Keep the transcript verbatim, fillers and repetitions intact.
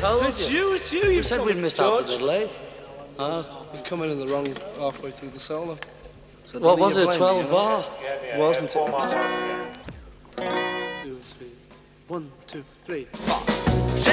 told It's you. you, it's you. We You've said come- we'd miss out a George, bit late. Huh? you're coming in the wrong halfway through the solo. So What don't was you it, blame me, twelve you know? bar? Wasn't it? Two, three. One, two, three, four.